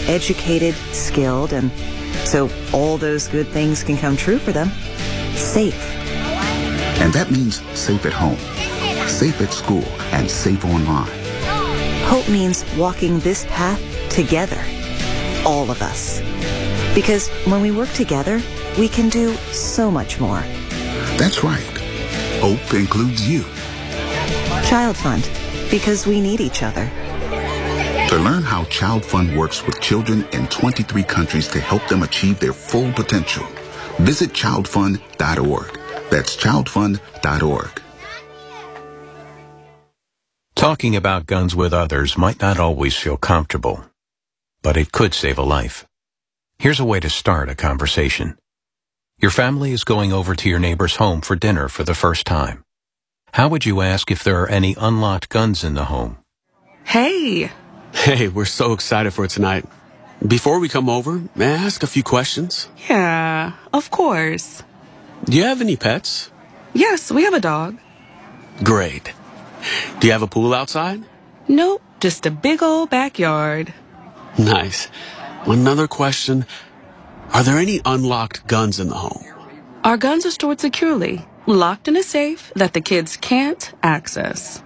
educated, skilled, and so all those good things can come true for them. Safe. And that means safe at home, safe at school, and safe online. Hope means walking this path together, all of us. Because when we work together, we can do so much more. That's right. Hope includes you. Child Fund, because we need each other. To learn how Child Fund works with children in 23 countries to help them achieve their full potential, visit childfund.org. That's childfund.org. Talking about guns with others might not always feel comfortable, but it could save a life. Here's a way to start a conversation. Your family is going over to your neighbor's home for dinner for the first time. How would you ask if there are any unlocked guns in the home? Hey, we're so excited for tonight. Before we come over, may I ask a few questions? Yeah, of course. Do you have any pets? Yes, we have a dog. Great. Do you have a pool outside? Nope, just a big old backyard. Nice. Another question. Are there any unlocked guns in the home? Our guns are stored securely, locked in a safe that the kids can't access.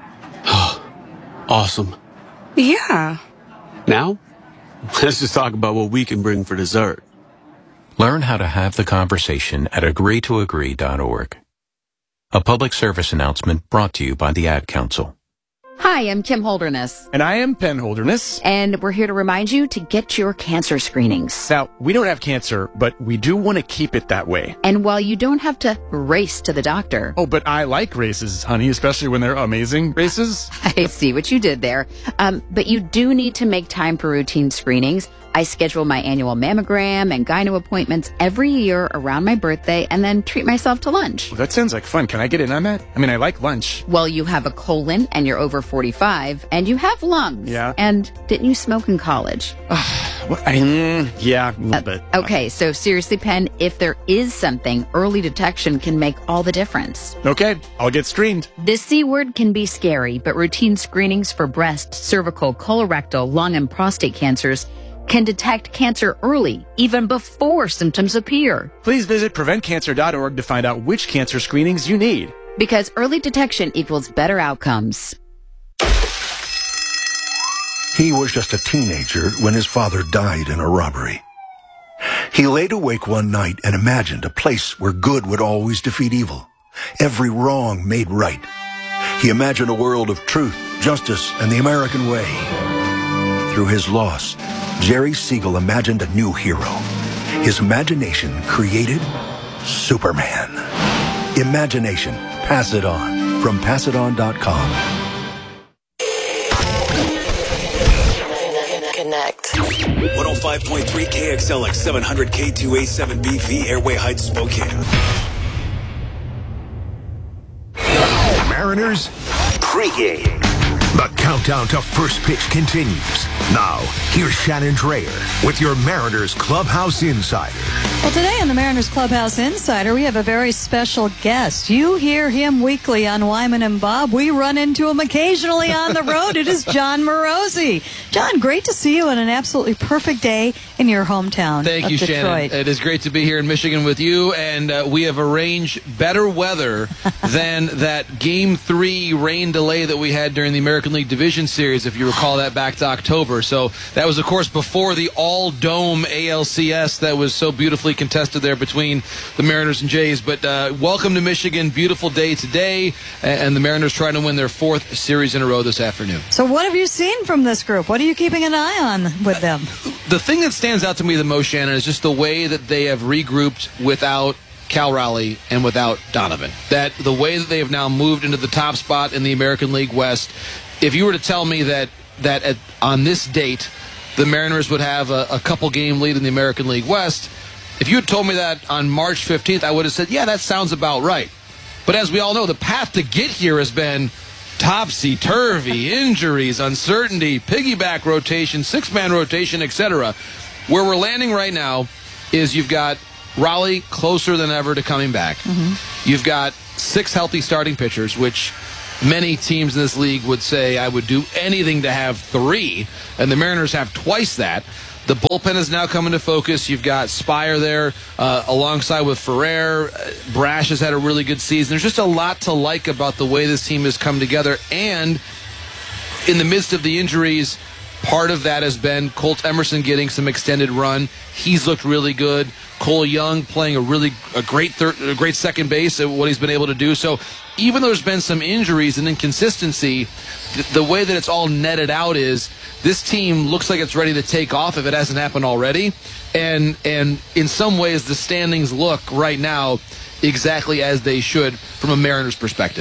Awesome. Yeah. Now, let's just talk about what we can bring for dessert. Learn how to have the conversation at agreetoagree.org. A public service announcement brought to you by the Ad Council. Hi, I'm Kim Holderness. And I am Penn Holderness. And we're here to remind you to get your cancer screenings. Now, we don't have cancer, but we do want to keep it that way. And while you don't have to race to the doctor. Oh, but I like races, honey, especially when they're amazing races. I see what you did there. But you do need to make time for routine screenings. I schedule my annual mammogram and gyno appointments every year around my birthday and then treat myself to lunch. Well, that sounds like fun. Can I get in on that? I mean, I like lunch. Well, you have a colon and you're over 45 and you have lungs. Yeah. And didn't you smoke in college? Yeah, a little bit. Okay, so seriously, Penn, if there is something, early detection can make all the difference. Okay, I'll get screened. This C word can be scary, but routine screenings for breast, cervical, colorectal, lung, and prostate cancers can detect cancer early, even before symptoms appear. Please visit preventcancer.org to find out which cancer screenings you need. Because early detection equals better outcomes. He was just a teenager when his father died in a robbery. He laid awake one night and imagined a place where good would always defeat evil, every wrong made right. He imagined a world of truth, justice, and the American way. Through his loss, Jerry Siegel imagined a new hero. His imagination created Superman. Imagination. Pass it on. From passiton.com. Connect. 105.3 KXLX 700 K2A7B Airway Heights, Spokane. Mariners pregame. The countdown to first pitch continues. Now, here's Shannon Drayer with your Mariners Clubhouse Insider. Well, today on the Mariners Clubhouse Insider, we have a very special guest. You hear him weekly on Wyman and Bob. We run into him occasionally on the road. It is John Morosi. John, great to see you on an absolutely perfect day in your hometown. Thank you, Detroit. Shannon. It is great to be here in Michigan with you, and we have arranged better weather than that Game 3 rain delay that we had during the American League Division Series, if you recall that back to October. So that was, of course, before the all-dome ALCS that was so beautifully contested there between the Mariners and Jays. But welcome to Michigan. Beautiful day today, and the Mariners trying to win their 4th series in a row this afternoon. So what have you seen from this group? What are you keeping an eye on with them? The thing that stands out to me the most, Shannon, is just the way that they have regrouped without Cal Raleigh and without Donovan. That the way that they have now moved into the top spot in the American League West. If you were to tell me that on this date the Mariners would have a couple game lead in the American League West, if you had told me that on March 15th, I would have said, yeah, that sounds about right. But as we all know, the path to get here has been topsy-turvy, injuries, uncertainty, piggyback rotation, six-man rotation, etc. Where we're landing right now is you've got Raleigh closer than ever to coming back. Mm-hmm. You've got 6 healthy starting pitchers, which many teams in this league would say I would do anything to have 3, and the Mariners have twice that. The bullpen is now coming to focus. You've got Spire there alongside with Ferrer. Brash has had a really good season. There's just a lot to like about the way this team has come together. And in the midst of the injuries, part of that has been Colt Emerson getting some extended run. He's looked really good. Cole Young playing a great second base at what he's been able to do. So even though there's been some injuries and inconsistency, the way that it's all netted out is this team looks like it's ready to take off if it hasn't happened already. And in some ways, the standings look right now exactly as they should from a Mariners perspective.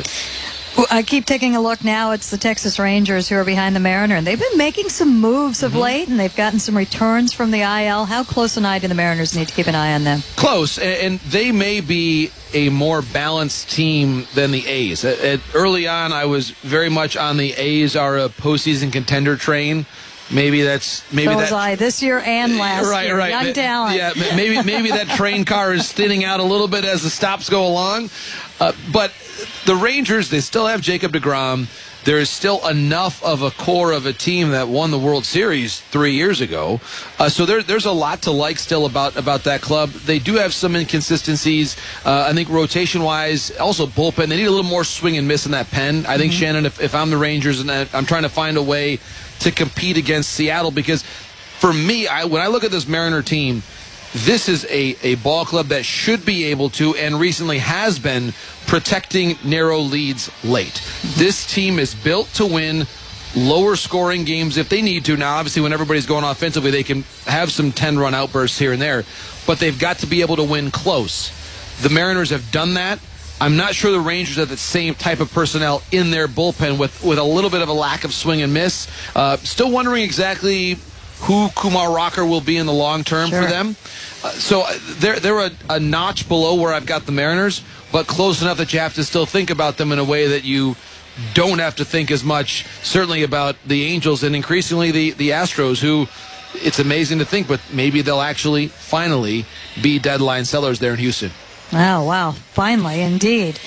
I keep taking a look now. It's the Texas Rangers who are behind the Mariner, and they've been making some moves of late, and they've gotten some returns from the IL. How close an eye do the Mariners need to keep an eye on them? Close, and they may be a more balanced team than the A's. Early on, I was very much on the A's are a postseason contender train. Maybe so was I this year and last year. Right. Young talent. Yeah, maybe that train car is thinning out a little bit as the stops go along. But the Rangers, they still have Jacob deGrom. There is still enough of a core of a team that won the World Series 3 years ago. So there's a lot to like still about that club. They do have some inconsistencies. I think rotation-wise, also bullpen. They need a little more swing and miss in that pen. I think, Shannon, if I'm the Rangers and I'm trying to find a way to compete against Seattle, because for me, when I look at this Mariner team, this is a ball club that should be able to, and recently has been, protecting narrow leads late. This team is built to win lower scoring games if they need to. Now, obviously, when everybody's going offensively, they can have some 10-run outbursts here and there, but they've got to be able to win close. The Mariners have done that. I'm not sure the Rangers have the same type of personnel in their bullpen with a little bit of a lack of swing and miss. Still wondering exactly who Kumar Rocker will be in the long term for them. So they're a notch below where I've got the Mariners, but close enough that you have to still think about them in a way that you don't have to think as much, certainly about the Angels and increasingly the Astros, who it's amazing to think, but maybe they'll actually finally be deadline sellers there in Houston. Oh, wow. Finally, indeed.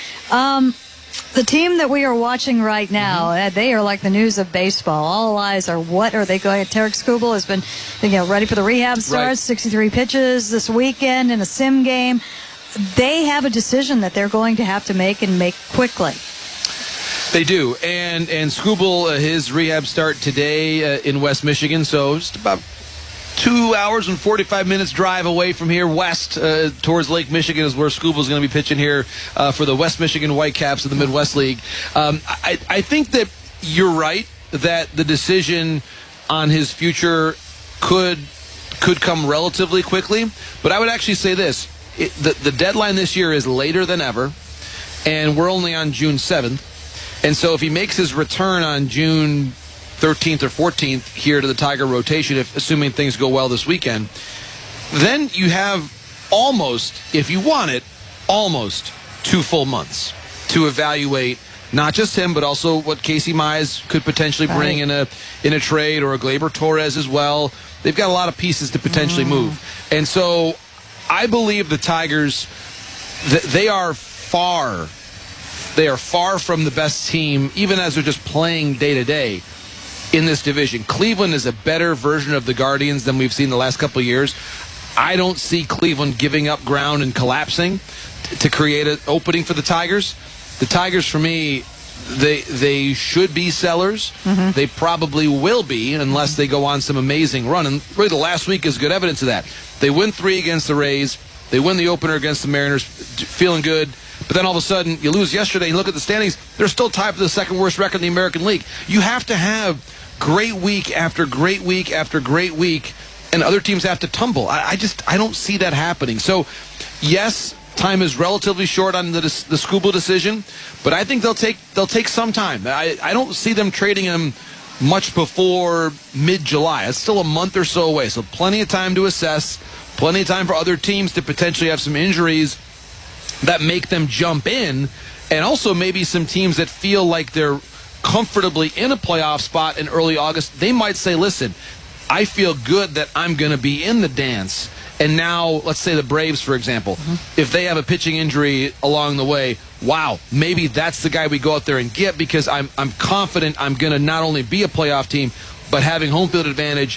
The team that we are watching right now, they are like the news of baseball. All eyes are, what are they going? Tarik Skubal has been ready for the rehab starts, 63 pitches this weekend in a sim game. They have a decision that they're going to have to make, and make quickly. They do. And Skubal, his rehab start today in West Michigan, so just about 2 hours and 45 minutes drive away from here, west towards Lake Michigan is where Skubal's going to be pitching here for the West Michigan Whitecaps of the Midwest League. I think that you're right that the decision on his future could come relatively quickly, but I would actually say this. The deadline this year is later than ever, and we're only on June 7th. And so if he makes his return on June 13th or 14th here to the Tiger rotation, assuming things go well this weekend, then you have almost, if you want it, almost 2 full months to evaluate not just him, but also what Casey Mize could potentially bring in a trade, or a Gleyber Torres as well. They've got a lot of pieces to potentially move. And so I believe the Tigers, they are far from the best team, even as they're just playing day to day in this division. Cleveland is a better version of the Guardians than we've seen the last couple of years. I don't see Cleveland giving up ground and collapsing to create an opening for the Tigers. The Tigers, for me, they should be sellers. They probably will be, unless they go on some amazing run. And really, the last week is good evidence of that. They win 3 against the Rays. They win the opener against the Mariners, feeling good. But then all of a sudden, you lose yesterday, and look at the standings. They're still tied for the second worst record in the American League. You have to have great week after great week after great week, and other teams have to tumble. I don't see that happening. So, yes, time is relatively short on the Skubal decision, but I think they'll take some time. I don't see them trading him much before mid-July. It's still a month or so away, so plenty of time to assess, plenty of time for other teams to potentially have some injuries that make them jump in, and also maybe some teams that feel like they're comfortably in a playoff spot in early August. They might say, listen, I feel good that I'm going to be in the dance. And now, let's say the Braves, for example, if they have a pitching injury along the way, wow, maybe that's the guy we go out there and get, because I'm confident I'm going to not only be a playoff team, but having home field advantage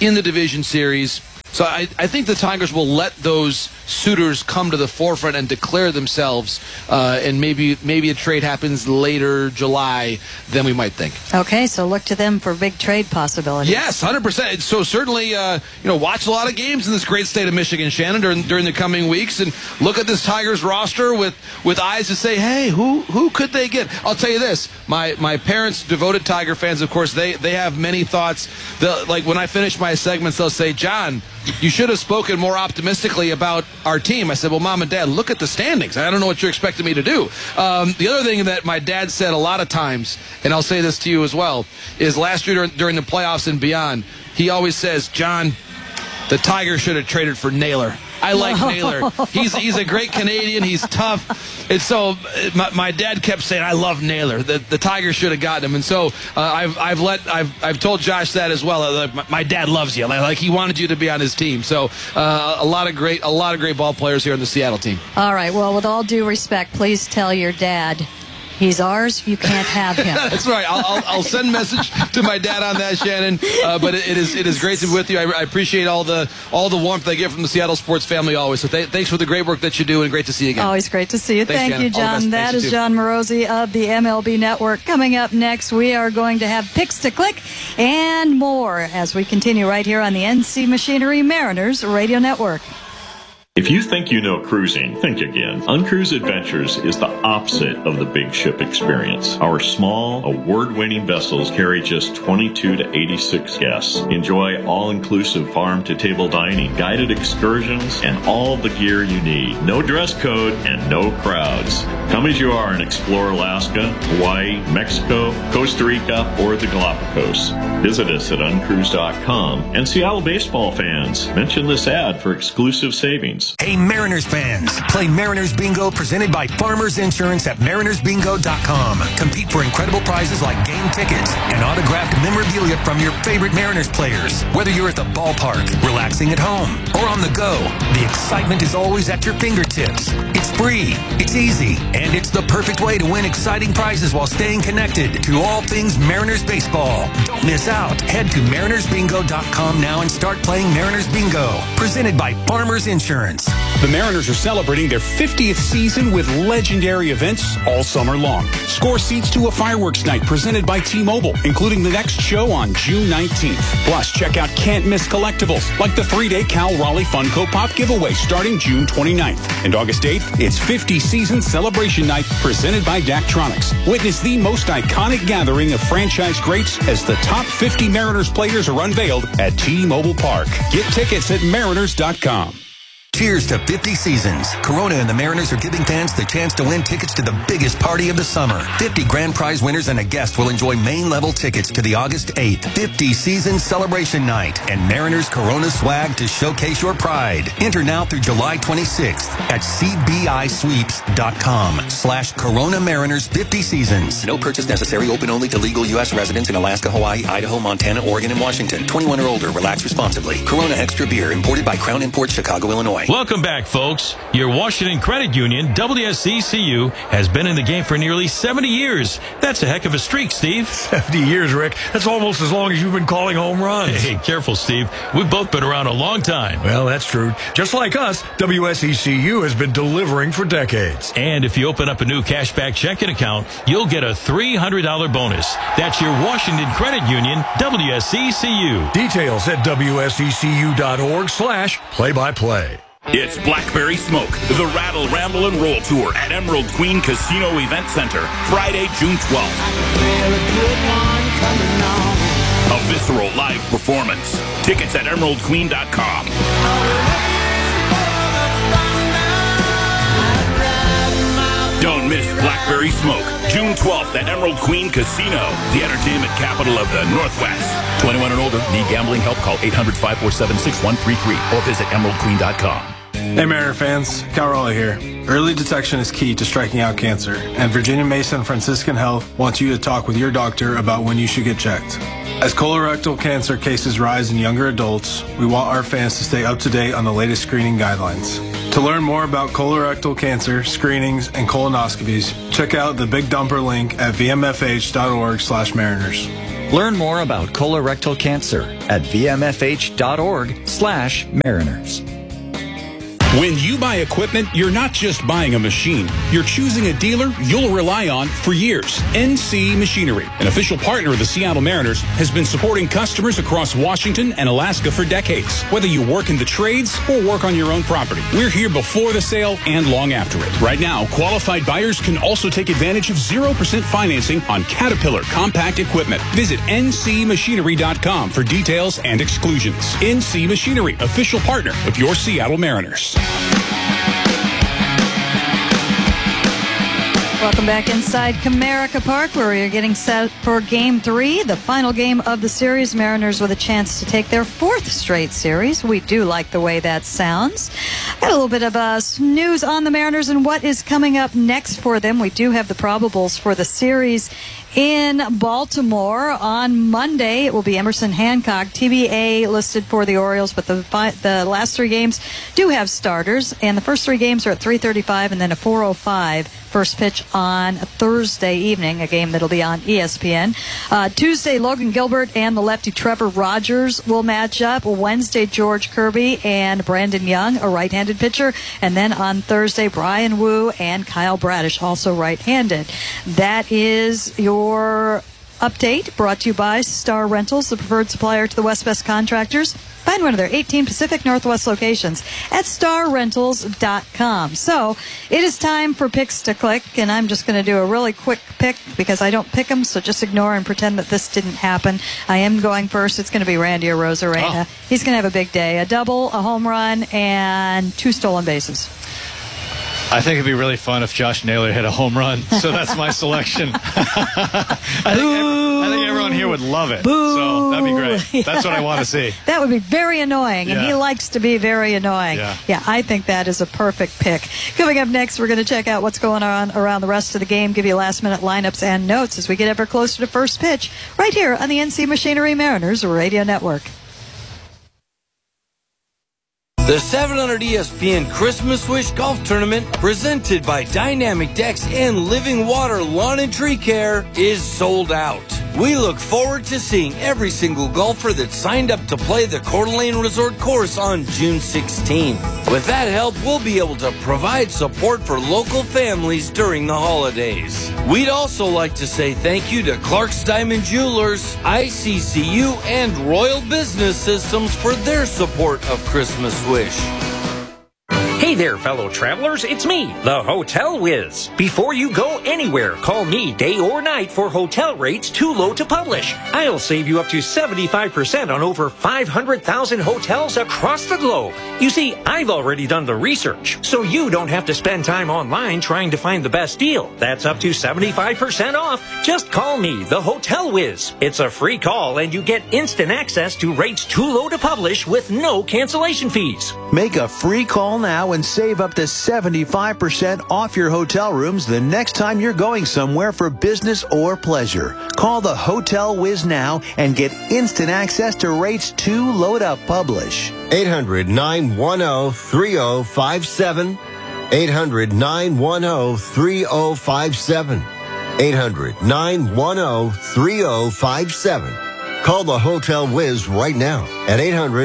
in the division series. So I think the Tigers will let those suitors come to the forefront and declare themselves, and maybe a trade happens later July than we might think. Okay, so look to them for big trade possibilities. Yes, 100%. So certainly, watch a lot of games in this great state of Michigan, Shannon, during the coming weeks, and look at this Tigers roster with eyes to say, hey, who could they get? I'll tell you this: my parents, devoted Tiger fans, of course, they have many thoughts. Like when I finish my segments, they'll say, John, you should have spoken more optimistically about our team. I said, well, Mom and Dad, look at the standings. I don't know what you're expecting me to do. The other thing that my dad said a lot of times, and I'll say this to you as well, is last year during the playoffs and beyond, he always says, John, the Tigers should have traded for Naylor. I like Naylor. He's a great Canadian. He's tough. And so my dad kept saying, I love Naylor. The Tigers should have gotten him. And so I've told Josh that as well. My dad loves you. Like he wanted you to be on his team. So a lot of great ball players here on the Seattle team. All right. Well, with all due respect, please tell your dad he's ours. You can't have him. That's right. I'll send a message to my dad on that, Shannon. But it is great to be with you. I appreciate all the warmth I get from the Seattle sports family always. So thanks for the great work that you do, and great to see you again. Always great to see you. Thanks, Thank you, John. That is John Morosi of the MLB Network. Coming up next, we are going to have Picks to Click and more as we continue right here on the NC Machinery Mariners Radio Network. If you think you know cruising, think again. Uncruise Adventures is the opposite of the big ship experience. Our small, award-winning vessels carry just 22 to 86 guests. Enjoy all-inclusive farm-to-table dining, guided excursions, and all the gear you need. No dress code and no crowds. Come as you are and explore Alaska, Hawaii, Mexico, Costa Rica, or the Galapagos. Visit us at uncruise.com. And Seattle baseball fans, mention this ad for exclusive savings. Hey, Mariners fans, play Mariners Bingo presented by Farmers Insurance at marinersbingo.com. Compete for incredible prizes like game tickets and autographed memorabilia from your favorite Mariners players. Whether you're at the ballpark, relaxing at home, or on the go, the excitement is always at your fingertips. It's free, it's easy, and it's the perfect way to win exciting prizes while staying connected to all things Mariners baseball. Don't miss out. Head to marinersbingo.com now and start playing Mariners Bingo, presented by Farmers Insurance. The Mariners are celebrating their 50th season with legendary events all summer long. Score seats to a fireworks night presented by T-Mobile, including the next show on June 19th. Plus, check out can't-miss collectibles like the 3-day Cal Raleigh Funko Pop giveaway starting June 29th. And August 8th, it's 50 Season Celebration Night presented by Daktronics. Witness the most iconic gathering of franchise greats as the top 50 Mariners players are unveiled at T-Mobile Park. Get tickets at mariners.com. Cheers to 50 seasons. Corona and the Mariners are giving fans the chance to win tickets to the biggest party of the summer. 50 grand prize winners and a guest will enjoy main level tickets to the August 8th 50 season celebration night and Mariners Corona swag to showcase your pride. Enter now through July 26th at cbisweeps.com/Corona Mariners 50 seasons. No purchase necessary. Open only to legal U.S. residents in Alaska, Hawaii, Idaho, Montana, Oregon, and Washington. 21 or older. Relax responsibly. Corona Extra Beer imported by Crown Imports, Chicago, Illinois. Welcome back, folks. Your Washington Credit Union, WSECU, has been in the game for nearly 70 years. That's a heck of a streak, Steve. 70 years, Rick. That's almost as long as you've been calling home runs. Hey, careful, Steve. We've both been around a long time. Well, that's true. Just like us, WSECU has been delivering for decades. And if you open up a new cashback checking account, you'll get a $300 bonus. That's your Washington Credit Union, WSECU. Details at WSECU.org/play-by-play. It's Blackberry Smoke, the Rattle, Ramble, and Roll Tour at Emerald Queen Casino Event Center, Friday, June 12th. A visceral live performance. Tickets at emeraldqueen.com. Don't miss Blackberry Smoke, June 12th at Emerald Queen Casino, the entertainment capital of the Northwest. 21 and older, need gambling help? Call 800-547-6133 or visit emeraldqueen.com. Hey Mariner fans, Cal Raleigh here. Early detection is key to striking out cancer, and Virginia Mason Franciscan Health wants you to talk with your doctor about when you should get checked. As colorectal cancer cases rise in younger adults, we want our fans to stay up to date on the latest screening guidelines. To learn more about colorectal cancer, screenings, and colonoscopies, check out the Big Dumper link at vmfh.org/Mariners. Learn more about colorectal cancer at vmfh.org/mariners. When you buy equipment, you're not just buying a machine. You're choosing a dealer you'll rely on for years. NC Machinery, an official partner of the Seattle Mariners, has been supporting customers across Washington and Alaska for decades. Whether you work in the trades or work on your own property, we're here before the sale and long after it. Right now, qualified buyers can also take advantage of 0% financing on Caterpillar compact equipment. Visit ncmachinery.com for details and exclusions. NC Machinery, official partner of your Seattle Mariners. Welcome back inside Comerica Park, where we are getting set for Game 3, the final game of the series. Mariners with a chance to take their 4th straight series. We do like the way that sounds. Got a little bit of news on the Mariners and what is coming up next for them. We do have the probables for the series in Baltimore on Monday. It will be Emerson Hancock, TBA listed for the Orioles, but the last 3 games do have starters, and the first 3 games are at 3:35 and then a 4:05 first pitch on Thursday evening, a game that'll be on ESPN. Tuesday, Logan Gilbert and the lefty Trevor Rogers will match up. Wednesday, George Kirby and Brandon Young, a right-handed pitcher, and then on Thursday, Brian Wu and Kyle Bradish, also right-handed. That is your update brought to you by Star Rentals, the preferred supplier to the West Best contractors. Find one of their 18 Pacific Northwest locations at starrentals.com. So it is time for picks to click, and I'm just going to do a really quick pick because I don't pick them, so just ignore and pretend that this didn't happen. I am going first. It's going to be Randy Arozarena. He's going to have a big day, a double, a home run, and 2 stolen bases. I think it'd be really fun if Josh Naylor hit a home run, so that's my selection. I think everyone here would love it. Boo. So that'd be great. Yeah. That's what I want to see. That would be very annoying, and he likes to be very annoying. Yeah, I think that is a perfect pick. Coming up next, we're going to check out what's going on around the rest of the game, give you last-minute lineups and notes as we get ever closer to first pitch, right here on the NC Machinery Mariners Radio Network. The 700 ESPN Christmas Wish Golf Tournament, presented by Dynamic Decks and Living Water Lawn and Tree Care, is sold out. We look forward to seeing every single golfer that signed up to play the Coeur d'Alene Resort course on June 16. With that help, we'll be able to provide support for local families during the holidays. We'd also like to say thank you to Clark's Diamond Jewelers, ICCU, and Royal Business Systems for their support of Christmas Wish. Hey there, fellow travelers. It's me, the Hotel Whiz. Before you go anywhere, call me day or night for hotel rates too low to publish. I'll save you up to 75% on over 500,000 hotels across the globe. You see, I've already done the research, so you don't have to spend time online trying to find the best deal. That's up to 75% off. Just call me, the Hotel Whiz. It's a free call, and you get instant access to rates too low to publish with no cancellation fees. Make a free call now and save up to 75% off your hotel rooms the next time you're going somewhere for business or pleasure. Call the Hotel Whiz now and get instant access to rates too low to publish. 800-910-3057. 800-910-3057. 800-910-3057. Call the Hotel Whiz right now at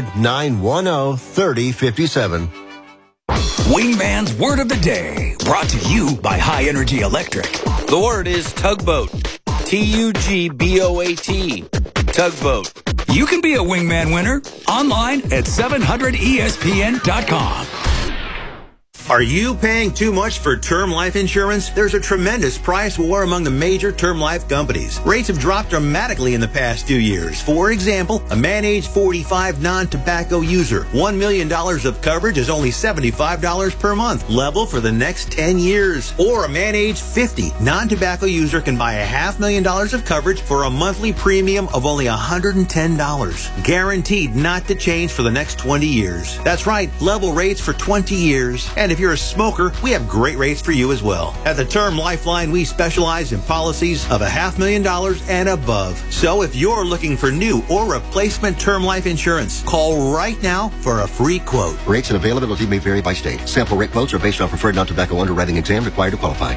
800-910-3057. Wingman's Word of the Day, brought to you by High Energy Electric. The word is tugboat. T-U-G-B-O-A-T. Tugboat. You can be a Wingman winner online at 700ESPN.com. Are you paying too much for term life insurance? There's a tremendous price war among the major term life companies. Rates have dropped dramatically in the past 2 years. For example, a man age 45 non-tobacco user, $1 million of coverage is only $75 per month, level for the next 10 years. Or a man age 50 non-tobacco user can buy $500,000 of coverage for a monthly premium of only $110, guaranteed not to change for the next 20 years. That's right, level rates for 20 years. And if if you're a smoker, we have great rates for you as well. At the Term Lifeline, we specialize in policies of $500,000 and above. So if you're looking for new or replacement term life insurance, call right now for a free quote. Rates and availability may vary by state. Sample rate quotes are based on preferred non-tobacco underwriting exam required to qualify.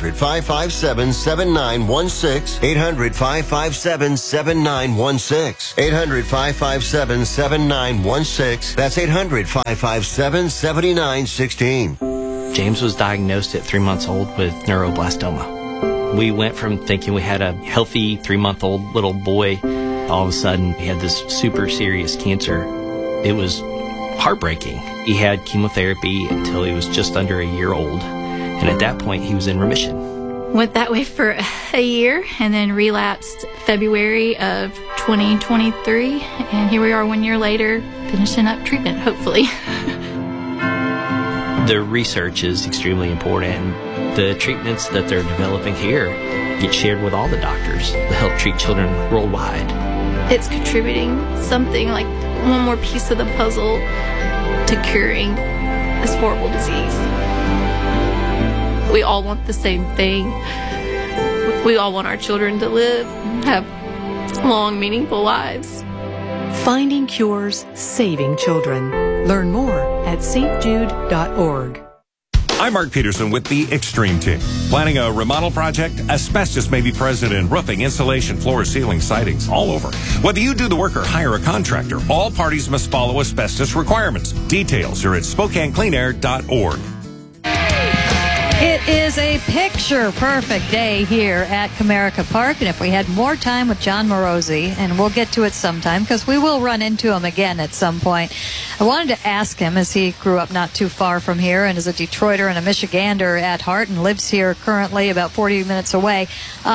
800-557-7916. 800-557-7916. 800-557-7916. That's 800-557-7916. James was diagnosed at 3 months old with neuroblastoma. We went from thinking we had a healthy 3-month-old little boy. All of a sudden, he had this super serious cancer. It was heartbreaking. He had chemotherapy until he was just under a year old. And at that point, he was in remission. Went that way for a year and then relapsed February of 2023. And here we are 1 year later, finishing up treatment, hopefully. The research is extremely important. The treatments that they're developing here get shared with all the doctors to help treat children worldwide. It's contributing something like one more piece of the puzzle to curing this horrible disease. We all want the same thing. We all want our children to live, have long, meaningful lives. Finding cures, saving children. Learn more at stjude.org. I'm Mark Peterson with the Extreme Team. Planning a remodel project? Asbestos may be present in roofing, insulation, floor, ceiling, sidings, all over. Whether you do the work or hire a contractor, all parties must follow asbestos requirements. Details are at SpokaneCleanAir.org. It is a picture-perfect day here at Comerica Park, and if we had more time with John Morosi, and we'll get to it sometime because we will run into him again at some point, I wanted to ask him, as he grew up not too far from here and is a Detroiter and a Michigander at heart and lives here currently about 40 minutes away.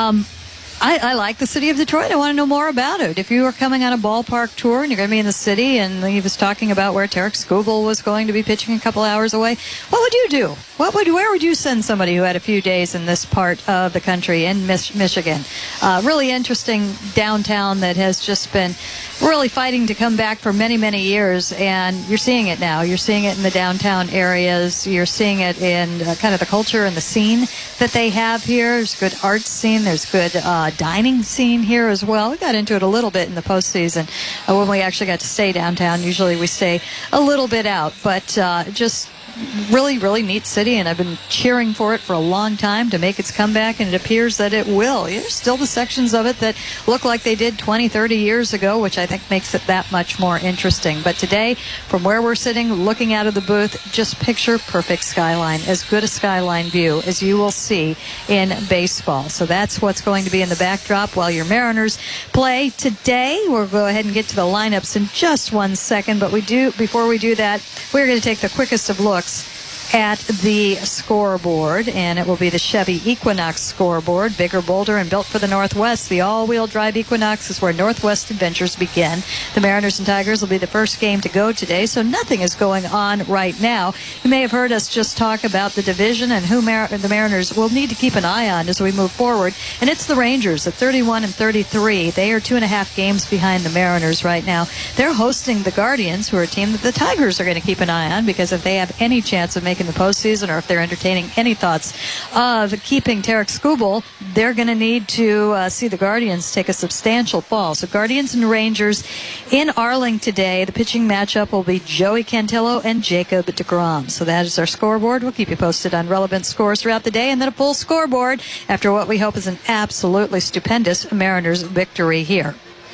I like the city of Detroit. I want to know more about it. If you were coming on a ballpark tour and you're going to be in the city, and he was talking about where Tarek Skubal was going to be pitching a couple hours away, what would you do? Where would you send somebody who had a few days in this part of the country in Michigan? Really interesting downtown that has just been really fighting to come back for many, many years, and you're seeing it now. You're seeing it in the downtown areas. You're seeing it in kind of the culture and the scene that they have here. There's a good art scene. There's good dining scene here as well. We got into it a little bit in the postseason when we actually got to stay downtown. Usually we stay a little bit out, but just really, really neat city, and I've been cheering for it for a long time to make its comeback, and it appears that it will. There's still the sections of it that look like they did 20, 30 years ago, which I think makes it that much more interesting. But today, from where we're sitting, looking out of the booth, just picture perfect skyline, as good a skyline view as you will see in baseball. So that's what's going to be in the backdrop while your Mariners play today. We'll go ahead and get to the lineups in just 1 second, but before we do that, we're going to take the quickest of looks at the scoreboard, and it will be the Chevy Equinox scoreboard, bigger, bolder, and built for the Northwest. The all-wheel drive Equinox is where Northwest adventures begin. The Mariners and Tigers will be the first game to go today, so nothing is going on right now. You may have heard us just talk about the division and who the Mariners will need to keep an eye on as we move forward, and it's the Rangers at 31 and 33. They are 2.5 games behind the Mariners right now. They're hosting the Guardians, who are a team that the Tigers are going to keep an eye on, because if they have any chance of making the postseason, or if they're entertaining any thoughts of keeping Tarek Skubal, they're going to need to see the Guardians take a substantial fall. So Guardians and Rangers in Arlington today. The pitching matchup will be Joey Cantillo and Jacob deGrom. So that is our scoreboard. We'll keep you posted on relevant scores throughout the day, and then a full scoreboard after what we hope is an absolutely stupendous Mariners victory here.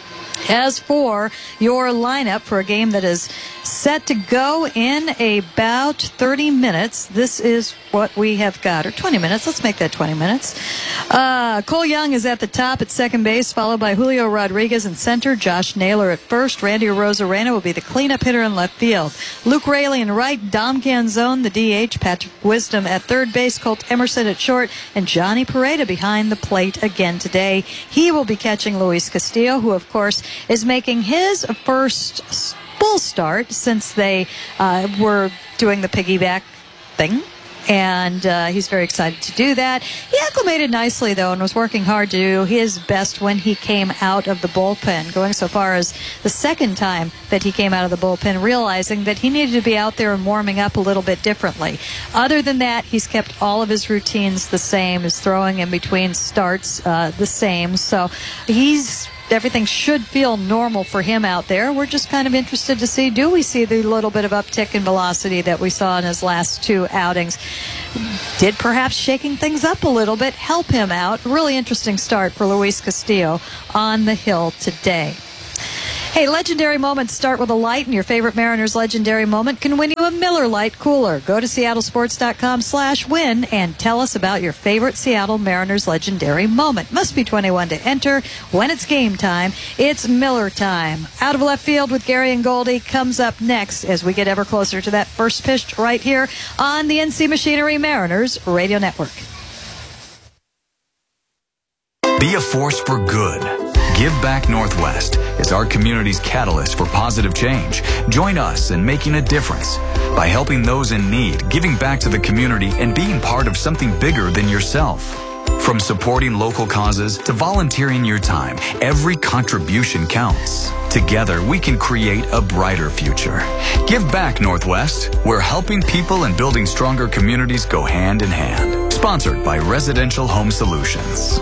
As for your lineup for a game that is set to go in about 30 minutes, this is what we have got. Or 20 minutes. Let's make that 20 minutes. Cole Young is at the top at second base, followed by Julio Rodriguez in center, Josh Naylor at first. Randy Arozarena will be the cleanup hitter in left field. Luke Raley in right, Dom Canzone, the DH, Patrick Wisdom at third base, Colt Emerson at short, and Johnny Pereda behind the plate again today. He will be catching Luis Castillo, who, of course, is making his first full start since they were doing the piggyback thing. And he's very excited to do that. He acclimated nicely, though, and was working hard to do his best when he came out of the bullpen, going so far as the second time that he came out of the bullpen, realizing that he needed to be out there and warming up a little bit differently. Other than that, he's kept all of his routines the same, his throwing in between starts the same. So everything should feel normal for him out there. We're just kind of interested to see, do we see the little bit of uptick in velocity that we saw in his last two outings? Did perhaps shaking things up a little bit help him out? Really interesting start for Luis Castillo on the hill today. Hey, legendary moments start with a light, and your favorite Mariners legendary moment can win you a Miller Lite cooler. Go to seattlesports.com/win and tell us about your favorite Seattle Mariners legendary moment. Must be 21 to enter. When it's game time, it's Miller time. Out of Left Field with Gary and Goldie comes up next as we get ever closer to that first pitch right here on the NC Machinery Mariners Radio Network. Be a force for good. Give Back Northwest is our community's catalyst for positive change. Join us in making a difference by helping those in need, giving back to the community, and being part of something bigger than yourself. From supporting local causes to volunteering your time, every contribution counts. Together, we can create a brighter future. Give Back Northwest, where helping people and building stronger communities go hand in hand. Sponsored by Residential Home Solutions.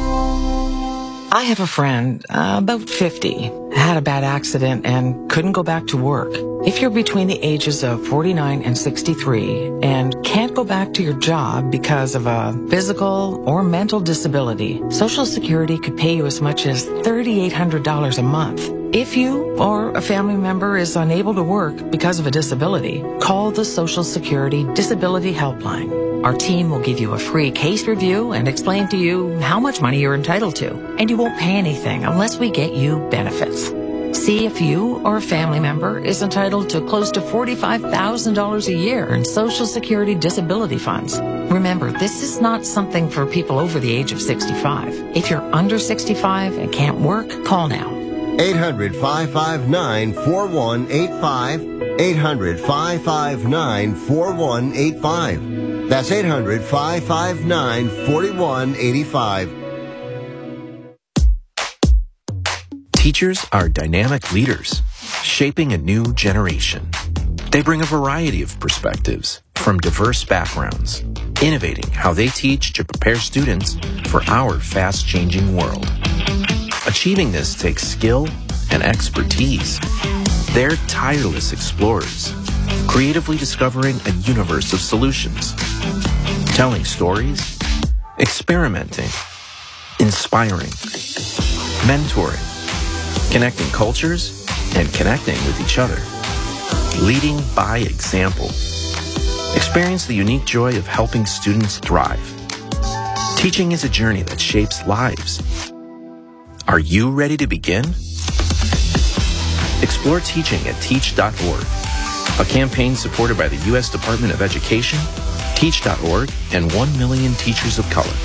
I have a friend, about 50, had a bad accident and couldn't go back to work. If you're between the ages of 49 and 63 and can't go back to your job because of a physical or mental disability, Social Security could pay you as much as $3,800 a month. If you or a family member is unable to work because of a disability, call the Social Security Disability Helpline. Our team will give you a free case review and explain to you how much money you're entitled to. And you won't pay anything unless we get you benefits. See if you or a family member is entitled to close to $45,000 a year in Social Security disability funds. Remember, this is not something for people over the age of 65. If you're under 65 and can't work, call now. 800-559-4185. 800-559-4185. That's 800-559-4185. Teachers are dynamic leaders, shaping a new generation. They bring a variety of perspectives from diverse backgrounds, innovating how they teach to prepare students for our fast-changing world. Achieving this takes skill and expertise. They're tireless explorers, creatively discovering a universe of solutions, telling stories, experimenting, inspiring, mentoring, connecting cultures, and connecting with each other, leading by example. Experience the unique joy of helping students thrive. Teaching is a journey that shapes lives. Are you ready to begin? Explore teaching at teach.org, a campaign supported by the U.S. Department of Education, Teach.org, and 1 million teachers of color.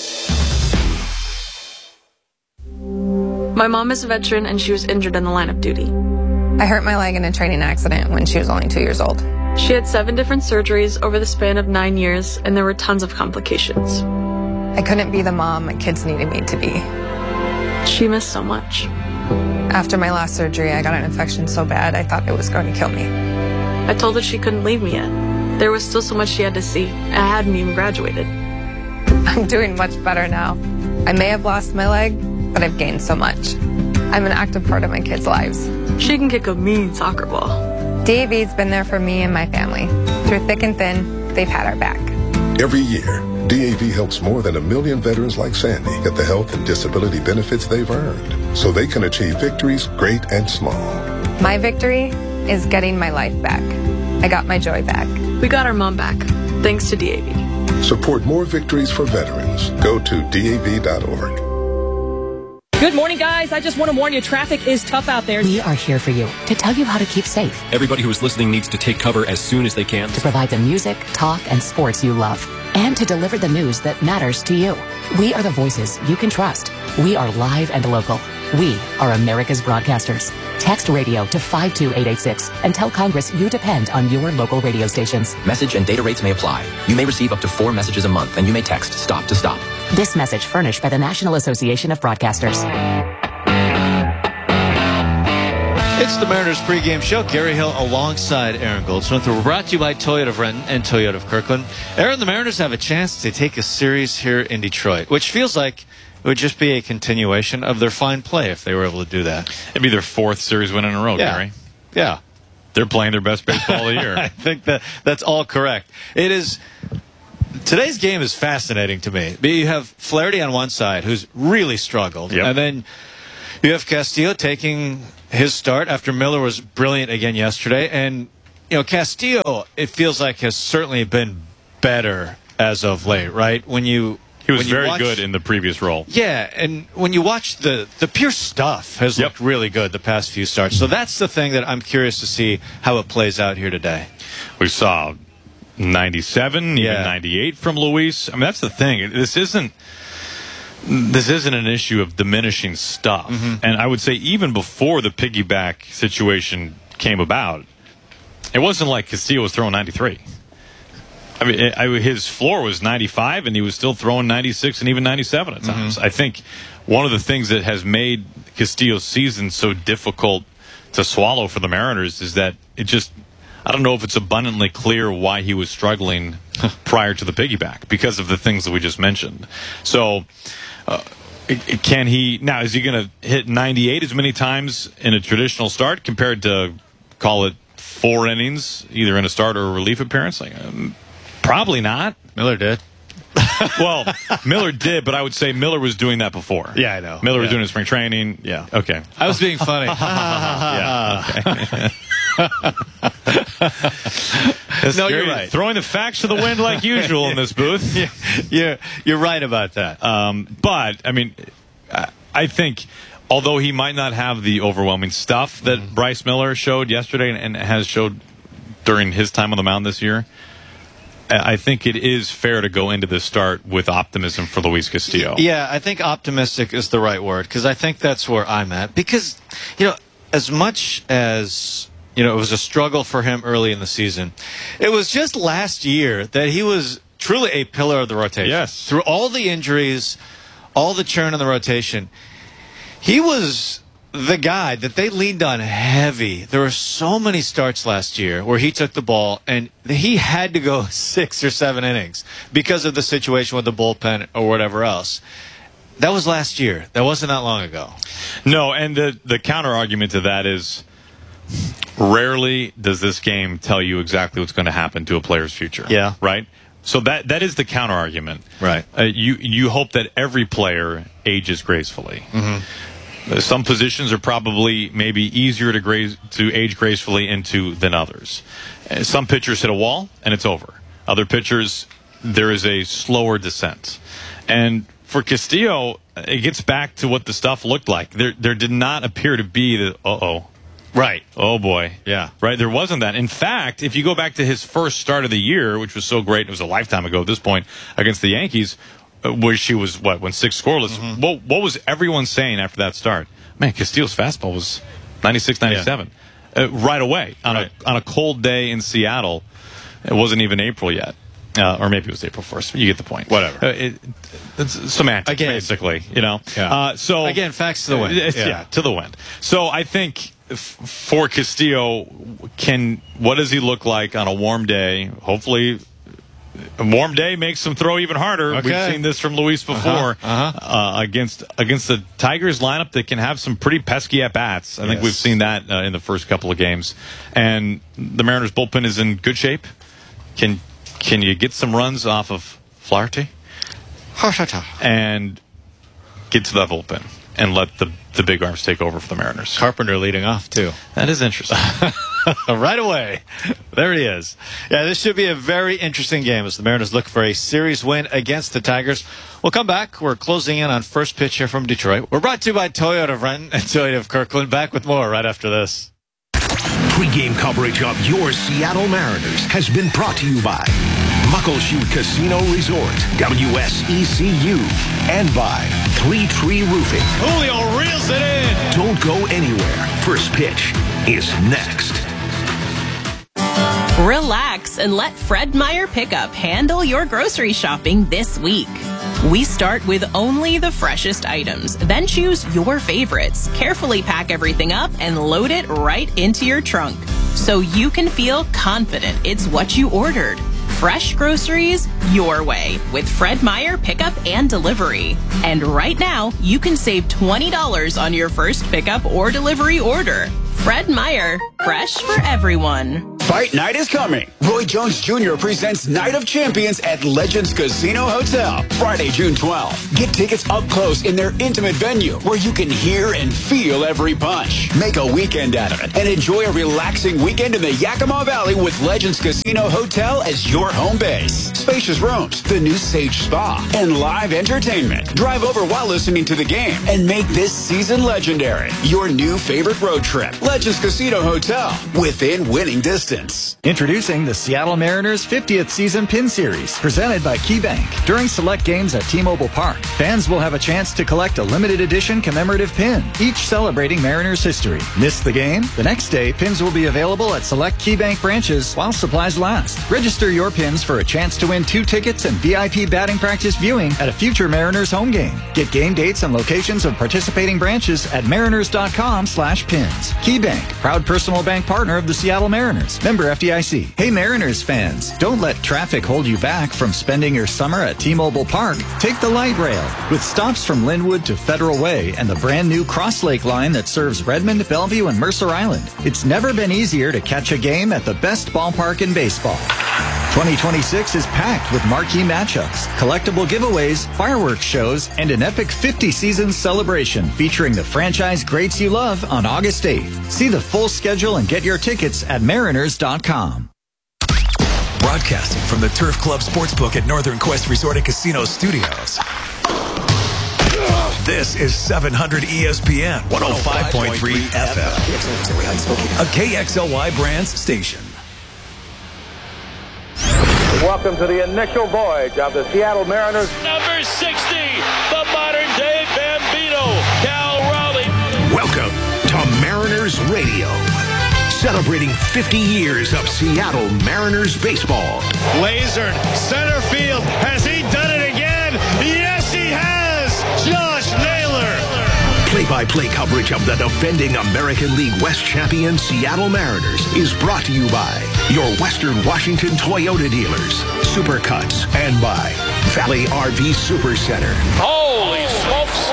My mom is a veteran and she was injured in the line of duty. I hurt my leg in a training accident when she was only 2 years old. She had 7 different surgeries over the span of 9 years, and there were tons of complications. I couldn't be the mom my kids needed me to be. She missed so much. After my last surgery, I got an infection so bad I thought it was going to kill me. I told her she couldn't leave me yet. There was still so much she had to see. I hadn't even graduated. I'm doing much better now. I may have lost my leg, but I've gained so much. I'm an active part of my kids' lives. She can kick a mean soccer ball. DAV's been there for me and my family. Through thick and thin, they've had our back. Every year, DAV helps more than 1 million veterans like Sandy get the health and disability benefits they've earned so they can achieve victories great and small. My victory is getting my life back. I got my joy back. We got our mom back, thanks to DAV. Support more victories for veterans. Go to DAV.org. Good morning, guys. I just want to warn you, traffic is tough out there. We are here for you to tell you how to keep safe. Everybody who is listening needs to take cover as soon as they can. To provide the music, talk, and sports you love. And to deliver the news that matters to you. We are the voices you can trust. We are live and local. We are America's broadcasters. Text radio to 52886 and tell Congress you depend on your local radio stations. Message and data rates may apply. You may receive up to 4 messages a month, and you may text STOP to STOP. This message furnished by the National Association of Broadcasters. It's the Mariners pregame show. Gary Hill alongside Aaron Goldsmith. We're brought to you by Toyota of Renton and Toyota of Kirkland. Aaron, the Mariners have a chance to take a series here in Detroit, which feels like it would just be a continuation of their fine play if they were able to do that. It'd be their 4th series win in a row, Gary. Yeah. They're playing their best baseball of the year. I think that's all correct. It is. Today's game is fascinating to me. You have Flaherty on one side, who's really struggled. Yep. And then you have Castillo taking his start after Miller was brilliant again yesterday. And, you know, Castillo, it feels like, has certainly been better as of late, right? He was very good in the previous role. Yeah, and when you watch the pure stuff has looked really good the past few starts. So that's the thing that I'm curious to see how it plays out here today. We saw 97, even 98 from Luis. I mean, that's the thing. This isn't an issue of diminishing stuff. Mm-hmm. And I would say even before the piggyback situation came about, it wasn't like Castillo was throwing 93. I mean, his floor was 95, and he was still throwing 96 and even 97 at times. Mm-hmm. I think one of the things that has made Castillo's season so difficult to swallow for the Mariners is that it just, I don't know if it's abundantly clear why he was struggling prior to the piggyback because of the things that we just mentioned. So, can he, now is he going to hit 98 as many times in a traditional start compared to, call it, 4 innings, either in a start or a relief appearance? Probably not. Miller did. Well, Miller did, but I would say Miller was doing that before. Yeah, I know. Miller was doing it in spring training. Yeah. Okay. I was being funny. Yeah. Okay. No, you're right. Throwing the facts to the wind like usual in this booth. You're right about that. But, I mean, I think, although he might not have the overwhelming stuff that Bryce Miller showed yesterday and has showed during his time on the mound this year, I think it is fair to go into this start with optimism for Luis Castillo. Yeah, I think optimistic is the right word, because I think that's where I'm at. Because, you know, as much as, you know, it was a struggle for him early in the season, it was just last year that he was truly a pillar of the rotation. Yes. Through all the injuries, all the churn in the rotation, he was the guy that they leaned on heavy. There were so many starts last year where he took the ball and he had to go 6 or 7 innings because of the situation with the bullpen or whatever else. That was last year. That wasn't that long ago. No, and the counter argument to that is rarely does this game tell you exactly what's going to happen to a player's future. Yeah. Right? So that is the counter argument. Right. You hope that every player ages gracefully. Mm-hmm. Some positions are probably maybe easier to age gracefully into than others. Some pitchers hit a wall, and it's over. Other pitchers, there is a slower descent. And for Castillo, it gets back to what the stuff looked like. There did not appear to be the, Right. Oh, boy. Yeah. Right, there wasn't that. In fact, if you go back to his first start of the year, which was so great, it was a lifetime ago at this point, against the Yankees, where she was, went 6 scoreless. Mm-hmm. What was everyone saying after that start? Man, Castillo's fastball was 96, 97. Yeah. Right away on a cold day in Seattle. It wasn't even April yet. Or maybe it was April 1st. You get the point. Whatever. It's semantics, basically. You know? Yeah. So again, facts to the wind. Yeah, to the wind. So I think for Castillo, what does he look like on a warm day? Hopefully, a warm day makes him throw even harder. Okay. We've seen this from Luis before against the Tigers lineup that can have some pretty pesky at-bats. I think we've seen that in the first couple of games. And the Mariners bullpen is in good shape. Can you get some runs off of Flaherty? And get to that bullpen and let the big arms take over for the Mariners. Carpenter leading off, too. That is interesting. Right away. There he is. Yeah, this should be a very interesting game as the Mariners look for a series win against the Tigers. We'll come back. We're closing in on first pitch here from Detroit. We're brought to you by Toyota of Renton and Toyota of Kirkland. Back with more right after this. Pre-game coverage of your Seattle Mariners has been brought to you by Muckleshoot Casino Resort, WSECU, and by Three Tree Roofing. Julio reels it in. Don't go anywhere. First Pitch is next. Relax and let Fred Meyer Pickup handle your grocery shopping this week. We start with only the freshest items, then choose your favorites, carefully pack everything up, and load it right into your trunk so you can feel confident it's what you ordered. Fresh groceries your way with Fred Meyer Pickup and Delivery. And right now, you can save $20 on your first pickup or delivery order. Fred Meyer, fresh for everyone. Fight night is coming. Roy Jones Jr. presents Night of Champions at Legends Casino Hotel, Friday, June 12th. Get tickets up close in their intimate venue where you can hear and feel every punch. Make a weekend out of it and enjoy a relaxing weekend in the Yakima Valley with Legends Casino Hotel as your home base. Spacious rooms, the new Sage Spa, and live entertainment. Drive over while listening to the game and make this season legendary. Your new favorite road trip. Legends Casino Hotel, within winning distance. Introducing the Seattle Mariners 50th Season Pin Series, presented by KeyBank. During select games at T-Mobile Park, fans will have a chance to collect a limited edition commemorative pin, each celebrating Mariners history. Miss the game? The next day, pins will be available at select KeyBank branches while supplies last. Register your pins for a chance to win 2 tickets and VIP batting practice viewing at a future Mariners home game. Get game dates and locations of participating branches at mariners.com/pins. KeyBank, proud personal bank partner of the Seattle Mariners. Member FDIC. Hey Mariners fans, don't let traffic hold you back from spending your summer at T-Mobile Park. Take the light rail. With stops from Linwood to Federal Way and the brand new Cross Lake line that serves Redmond, Bellevue, and Mercer Island, it's never been easier to catch a game at the best ballpark in baseball. 2026 is packed with marquee matchups, collectible giveaways, fireworks shows, and an epic 50-season celebration featuring the franchise greats you love on August 8th. See the full schedule and get your tickets at mariners.com. Broadcasting from the Turf Club Sportsbook at Northern Quest Resort and Casino Studios. This is 700 ESPN 105.3 FM, a KXLY Brands station. Welcome to the initial voyage of the Seattle Mariners. Number 60, the modern-day Bambino, Cal Raleigh. Welcome to Mariners Radio, celebrating 50 years of Seattle Mariners baseball. Lasered, center field. Has he done it again? Yes, he has. Josh Naylor. Play-by-play coverage of the defending American League West champion Seattle Mariners is brought to you by your Western Washington Toyota dealers, Supercuts, and by Valley RV Super Center. Holy smokes.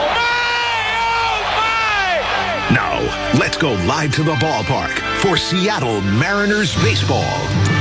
Now, let's go live to the ballpark for Seattle Mariners baseball.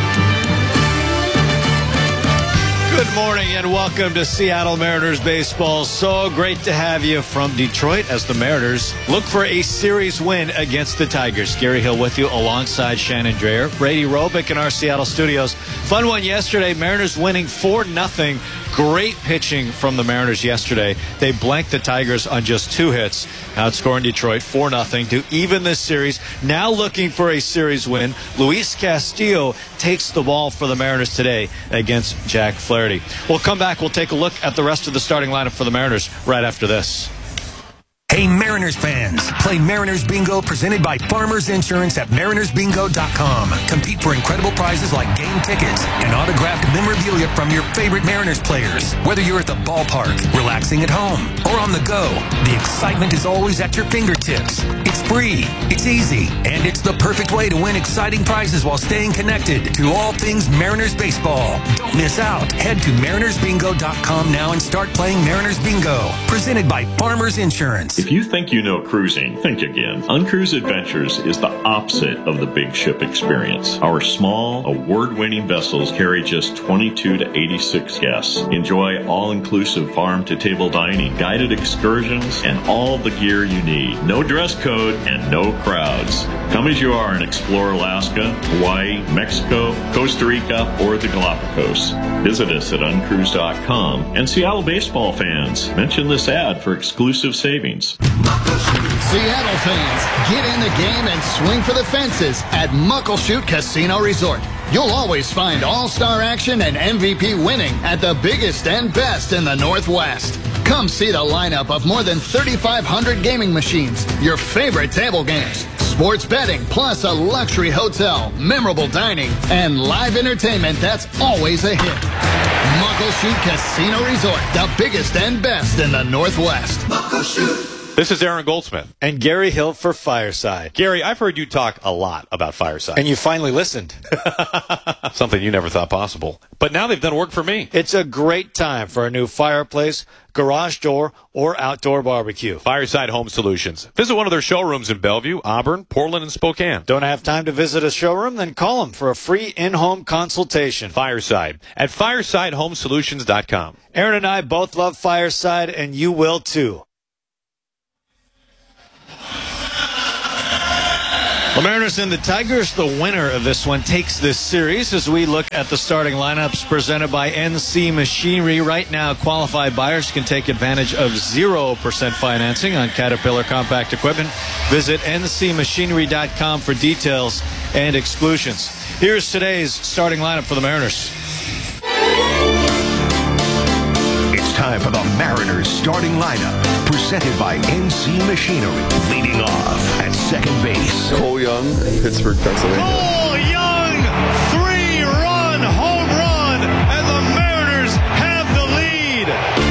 Good morning and welcome to Seattle Mariners baseball. So great to have you from Detroit as the Mariners look for a series win against the Tigers. Gary Hill with you alongside Shannon Dreher, Brady Robick in our Seattle studios. Fun one yesterday. Mariners winning 4-0. Great pitching from the Mariners yesterday. They blanked the Tigers on just 2 hits, outscoring Detroit 4-0 to even this series. Now looking for a series win. Luis Castillo takes the ball for the Mariners today against Jack Flaherty. We'll come back. We'll take a look at the rest of the starting lineup for the Mariners right after this. Hey Mariners fans, play Mariners Bingo presented by Farmers Insurance at marinersbingo.com. Compete for incredible prizes like game tickets and autographed memorabilia from your favorite Mariners players. Whether you're at the ballpark, relaxing at home, or on the go, the excitement is always at your fingertips. It's free, it's easy, and it's the perfect way to win exciting prizes while staying connected to all things Mariners baseball. Don't miss out. Head to marinersbingo.com now and start playing Mariners Bingo, presented by Farmers Insurance. If you think you know cruising, think again. Uncruise Adventures is the opposite of the big ship experience. Our small, award-winning vessels carry just 22 to 86 guests. Enjoy all-inclusive farm-to-table dining, guided excursions, and all the gear you need. No dress code and no crowds. Come as you are and explore Alaska, Hawaii, Mexico, Costa Rica, or the Galapagos. Visit us at uncruise.com. And Seattle baseball fans, mention this ad for exclusive savings. Seattle fans, get in the game and swing for the fences at Muckleshoot Casino Resort. You'll always find all-star action and MVP winning at the biggest and best in the Northwest. Come see the lineup of more than 3,500 gaming machines, your favorite table games, sports betting, plus a luxury hotel, memorable dining, and live entertainment that's always a hit. Muckleshoot Casino Resort, the biggest and best in the Northwest. Muckleshoot. This is Aaron Goldsmith. And Gary Hill for Fireside. Gary, I've heard you talk a lot about Fireside. And you finally listened. Something you never thought possible. But now they've done work for me. It's a great time for a new fireplace, garage door, or outdoor barbecue. Fireside Home Solutions. Visit one of their showrooms in Bellevue, Auburn, Portland, and Spokane. Don't have time to visit a showroom? Then call them for a free in-home consultation. Fireside at firesidehomesolutions.com. Aaron and I both love Fireside, and you will too. The Mariners and the Tigers, the winner of this one, takes this series as we look at the starting lineups presented by NC Machinery. Right now, qualified buyers can take advantage of 0% financing on Caterpillar compact equipment. Visit ncmachinery.com for details and exclusions. Here's today's starting lineup for the Mariners. It's time for the Mariners starting lineup, presented by NC Machinery. Leading off at second base, Cole Young, Pittsburgh, Pennsylvania.